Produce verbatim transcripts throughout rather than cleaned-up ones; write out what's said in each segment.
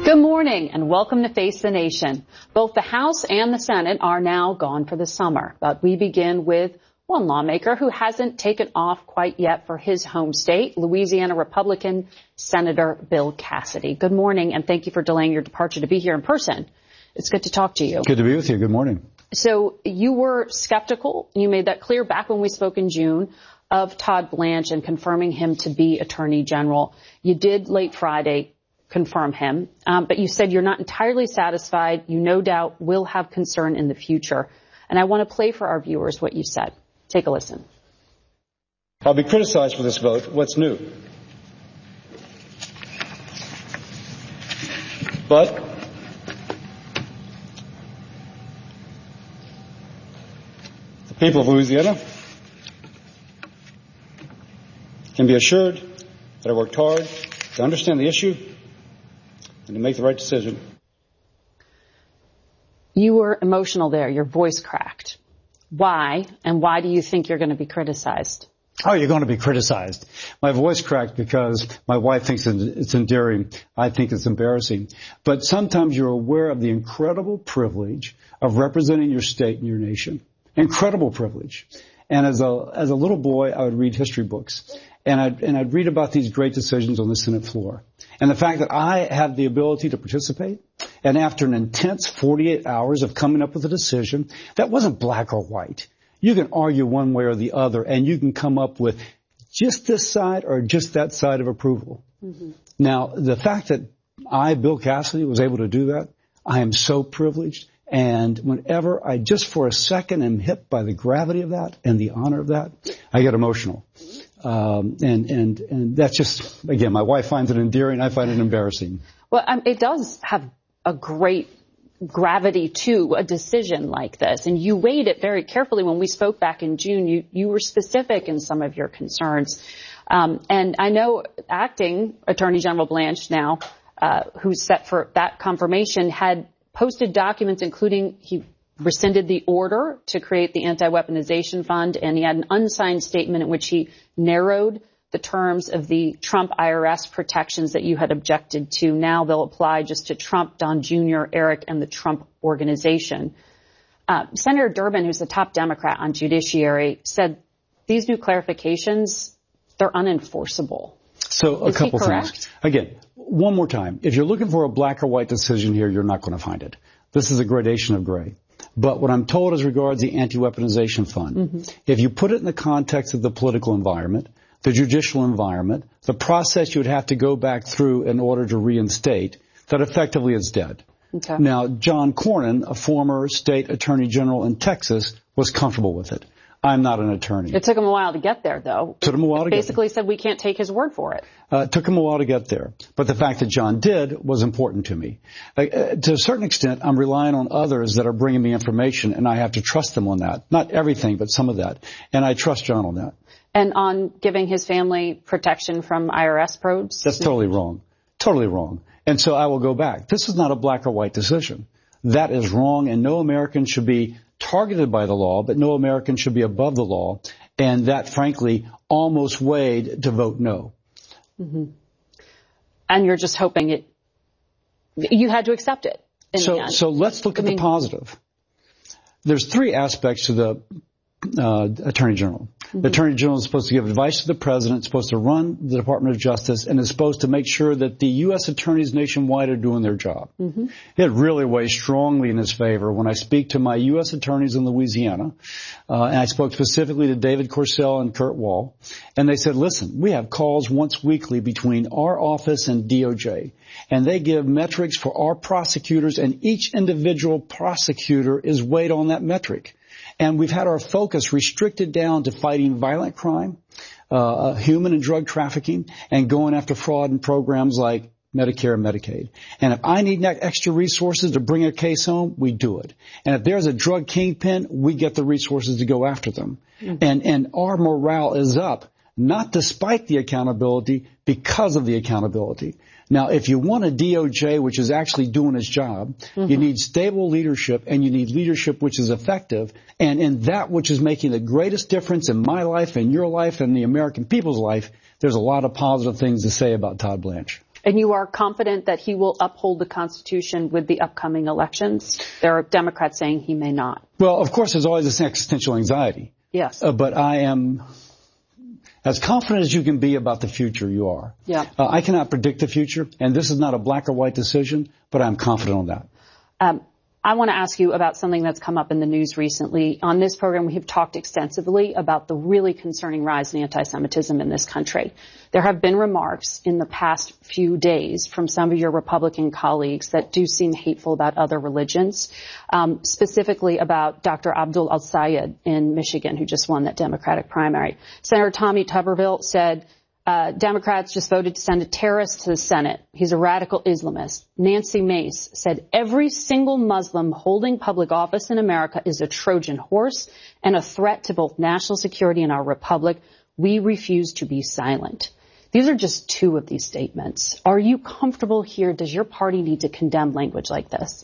Good morning and welcome to Face the Nation. Both the House and the Senate are now gone for the summer, but we begin with one lawmaker who hasn't taken off quite yet for his home state, Louisiana Republican Senator Bill Cassidy. Good morning and thank you for delaying your departure to be here in person. It's good to talk to you. Good to be with you. Good morning. So you were skeptical, you made that clear back when we spoke in June, of Todd Blanche and confirming him to be Attorney General. You did late Friday confirm him, um, but you said you're not entirely satisfied. You no doubt will have concern in the future. And I want to play for our viewers what you said. Take a listen. I'll be criticized for this vote. What's new? But the people of Louisiana can be assured that I worked hard to understand the issue and to make the right decision. You were emotional there. Your voice cracked. Why? And why do you think you're going to be criticized? Oh, you're going to be criticized. My voice cracked because my wife thinks it's endearing. I think it's embarrassing. But sometimes you're aware of the incredible privilege of representing your state and your nation. Incredible privilege. And as a, as a little boy, I would read history books. And I'd, and I'd read about these great decisions on the Senate floor. And the fact that I have the ability to participate, and after an intense forty-eight hours of coming up with a decision, that wasn't black or white. You can argue one way or the other, and you can come up with just this side or just that side of approval. Mm-hmm. Now, the fact that I, Bill Cassidy, was able to do that, I am so privileged. And whenever I just for a second am hit by the gravity of that and the honor of that, I get emotional. Um, and, and, and that's just, again, my wife finds it endearing. I find it embarrassing. Well, um, it does have a great gravity to a decision like this. And you weighed it very carefully when we spoke back in June. You, you were specific in some of your concerns. Um, and I know acting Attorney General Blanche now, uh, who's set for that confirmation, had posted documents, including he rescinded the order to create the anti-weaponization fund, and he had an unsigned statement in which he narrowed the terms of the Trump I R S protections that you had objected to. Now they'll apply just to Trump, Don Junior, Eric, and the Trump Organization. Uh, Senator Durbin, who's the top Democrat on judiciary, said these new clarifications, they're unenforceable. So a Is couple he correct? things. Again, one more time. If you're looking for a black or white decision here, you're not going to find it. This is a gradation of gray. But what I'm told as regards the anti-weaponization fund, mm-hmm. if you put it in the context of the political environment, the judicial environment, the process you would have to go back through in order to reinstate, that effectively is dead. Okay. Now, John Cornyn, a former state attorney general in Texas, was comfortable with it. I'm not an attorney. It took him a while to get there, though. Took him a while to get there. Basically said we can't take his word for it. Uh, it took him a while to get there. But the fact that John did was important to me. Uh, to a certain extent, I'm relying on others that are bringing me information, and I have to trust them on that. Not everything, but some of that. And I trust John on that. And on giving his family protection from I R S probes? That's totally wrong. Totally wrong. And so I will go back. This is not a black or white decision. That is wrong, and no American should be targeted by the law, but no American should be above the law. And that, frankly, almost weighed to vote no. Mm-hmm. And you're just hoping it, you had to accept it in so, the end. So let's look I at mean, the positive. There's three aspects to the uh, Attorney General. Mm-hmm. The Attorney General is supposed to give advice to the President, supposed to run the Department of Justice, and is supposed to make sure that the U S attorneys nationwide are doing their job. Mm-hmm. It really weighs strongly in his favor when I speak to my U S attorneys in Louisiana, uh, and I spoke specifically to David Corsell and Kurt Wall, and they said, listen, we have calls once weekly between our office and D O J, and they give metrics for our prosecutors, and each individual prosecutor is weighed on that metric. And we've had our focus restricted down to fighting violent crime, uh, human and drug trafficking, and going after fraud in programs like Medicare and Medicaid. And if I need extra resources to bring a case home, we do it. And if there's a drug kingpin, we get the resources to go after them. Mm-hmm. And, and our morale is up, not despite the accountability, because of the accountability. Now, if you want a D O J which is actually doing its job, mm-hmm. you need stable leadership, and you need leadership which is effective, and in that which is making the greatest difference in my life and your life and the American people's life, there's a lot of positive things to say about Todd Blanche. And you are confident that he will uphold the Constitution with the upcoming elections? There are Democrats saying he may not. Well, of course, there's always this existential anxiety. Yes. Uh, but I am as confident as you can be about the future. You are. Yeah. Uh, I cannot predict the future, and this is not a black or white decision, but I'm confident on that. Um, I want to ask you about something that's come up in the news recently. On this program, we have talked extensively about the really concerning rise in anti-Semitism in this country. There have been remarks in the past few days from some of your Republican colleagues that do seem hateful about other religions, um, specifically about Doctor Abdul Al-Sayed in Michigan, who just won that Democratic primary. Senator Tommy Tuberville said, Uh, Democrats just voted to send a terrorist to the Senate. He's a radical Islamist. Nancy Mace said every single Muslim holding public office in America is a Trojan horse and a threat to both national security and our republic. We refuse to be silent. These are just two of these statements. Are you comfortable here? Does your party need to condemn language like this?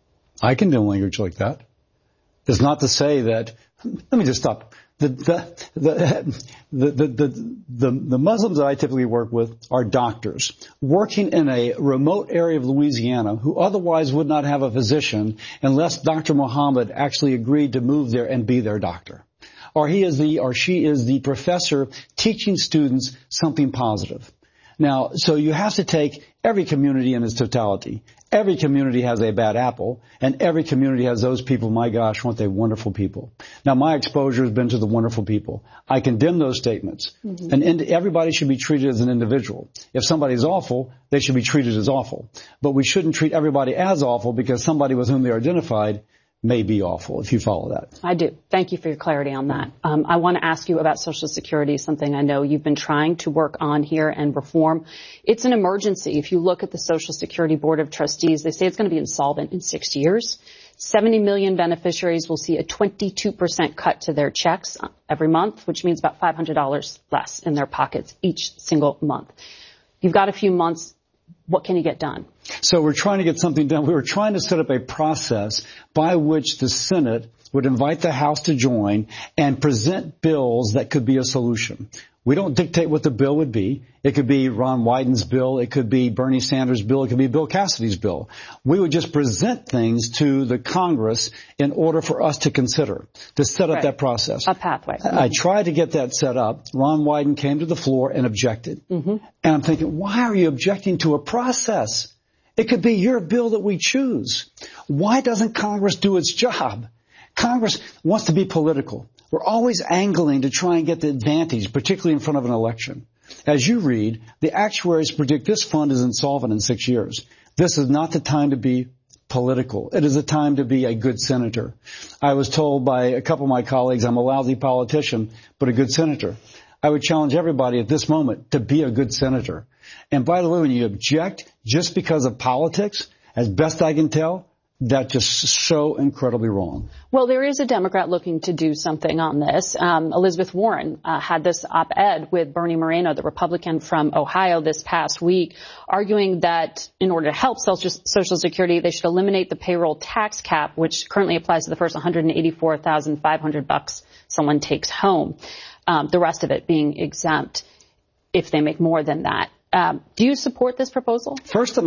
I condemn language like that. It's not to say that, let me just stop. The, the, the, the, the, the, the, the Muslims that I typically work with are doctors working in a remote area of Louisiana who otherwise would not have a physician unless Doctor Muhammad actually agreed to move there and be their doctor. Or he is the, or she is the professor teaching students something positive. Now, so you have to take every community in its totality. Every community has a bad apple, and every community has those people, my gosh, weren't they wonderful people. Now, my exposure has been to the wonderful people. I condemn those statements. Mm-hmm. And ind- everybody should be treated as an individual. If somebody's awful, they should be treated as awful. But we shouldn't treat everybody as awful because somebody with whom they're identified may be awful, if you follow that. I do. Thank you for your clarity on that. Um, I want to ask you about Social Security, something I know you've been trying to work on here and reform. It's an emergency. If you look at the Social Security Board of Trustees, they say it's going to be insolvent in six years. seventy million beneficiaries will see a twenty-two percent cut to their checks every month, which means about five hundred dollars less in their pockets each single month. You've got a few months. What can you get done? So we're trying to get something done. We were trying to set up a process by which the Senate would invite the House to join and present bills that could be a solution. We don't dictate what the bill would be. It could be Ron Wyden's bill. It could be Bernie Sanders' bill. It could be Bill Cassidy's bill. We would just present things to the Congress in order for us to consider, to set up right. that process. A pathway. Mm-hmm. I tried to get that set up. Ron Wyden came to the floor and objected. Mm-hmm. And I'm thinking, why are you objecting to a process? It could be your bill that we choose. Why doesn't Congress do its job? Congress wants to be political. We're always angling to try and get the advantage, particularly in front of an election. As you read, the actuaries predict this fund is insolvent in six years. This is not the time to be political. It is a time to be a good senator. I was told by a couple of my colleagues I'm a lousy politician, but a good senator. I would challenge everybody at this moment to be a good senator. And by the way, when you object just because of politics, as best I can tell, that's just so incredibly wrong. Well, there is a Democrat looking to do something on this. Um, Elizabeth Warren uh, had this op-ed with Bernie Moreno, the Republican from Ohio, this past week, arguing that in order to help Social Security, they should eliminate the payroll tax cap, which currently applies to the first one hundred eighty-four thousand five hundred bucks someone takes home. Um, the rest of it being exempt if they make more than that. Um, do you support this proposal? First,